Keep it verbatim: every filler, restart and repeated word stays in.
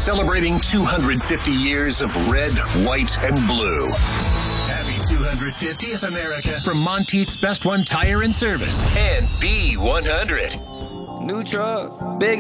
celebrating two hundred fifty years of red, white, and blue. Happy two hundred fiftieth, America, from Monteith's Best One Tire and Service and B one hundred. New truck, big